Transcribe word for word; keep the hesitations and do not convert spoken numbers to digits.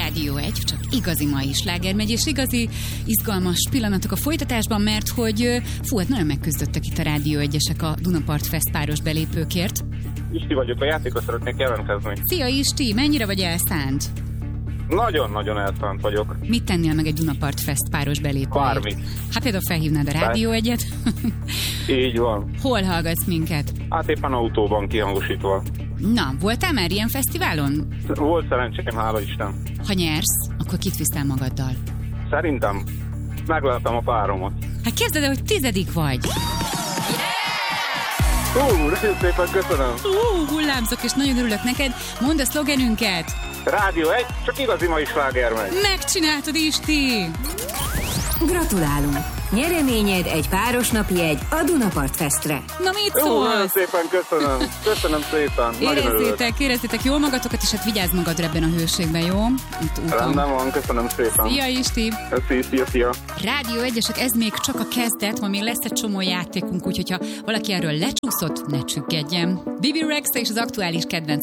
Rádió egy, csak igazi mai sláger megy, és igazi izgalmas pillanatok a folytatásban, mert hogy fú, hát nagyon megküzdöttek itt a Rádió egyesek a Dunapart Fest páros belépőkért. Isti vagyok, a játékot szeretnék jelentkezni. Szia Isti, mennyire vagy elszánt? Nagyon-nagyon elszánt vagyok. Mit tennél meg egy Dunapart Fest páros belépőért? Bármit. Hát például felhívnád a Rádió egyet? Így van. Hol hallgatsz minket? Hát éppen autóban kihangosítva. Na, voltál már ilyen fesztiválon? Volt szerencsém, hála Isten. Ha nyersz, akkor kit viszel magaddal? Szerintem megláttam a páromat. Hát képzeld el, hogy tizedik vagy. Ó, nagyon szépen köszönöm. Ú, hullámzok, és nagyon örülök neked. Mondd a szlogenünket. Rádió egy, csak igazi mai sláger megy. Megcsináltad, Isti! Gratulálunk! Nyereményed egy páros napjegy a Dunapart Festre. Na mit Ó, nagyon szólsz? szépen köszönöm. Köszönöm szépen. Nagyon örülök. Érezzétek, érezzétek jól magatokat, és hát vigyázz magadra ebben a hőségben, jó? Itt úton. Rendben van, köszönöm szépen. Szia, Isti! Szia, szia, szia. Rádió egyesek, ez még csak a kezdet, ma még lesz egy csomó játékunk, úgyhogy ha valaki erről lecsúszott, ne csüggedjen. Bibi Rexha és az aktuális kedvenc